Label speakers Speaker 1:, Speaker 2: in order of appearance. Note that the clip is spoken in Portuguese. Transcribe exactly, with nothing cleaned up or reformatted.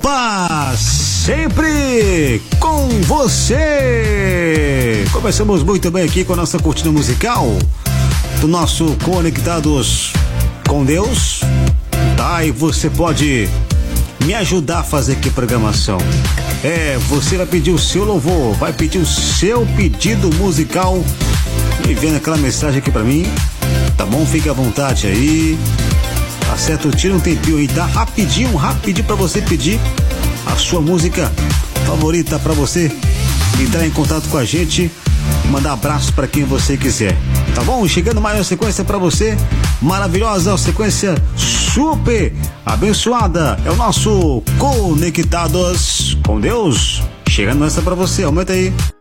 Speaker 1: paz sempre com você. Começamos muito bem aqui com a nossa cortina musical do nosso Conectados com Deus, tá? E você pode me ajudar a fazer aqui a programação. É, você vai pedir o seu louvor, vai pedir o seu pedido musical, enviando aquela mensagem aqui pra mim, tá bom? Fica à vontade aí. Acerta, tira um tempinho aí, tá? Rapidinho, rapidinho pra você pedir a sua música favorita, pra você entrar em contato com a gente e mandar abraço pra quem você quiser, tá bom? Chegando mais uma sequência pra você, maravilhosa, uma sequência super abençoada, é o nosso Conectados com Deus, chegando essa pra você, aumenta aí.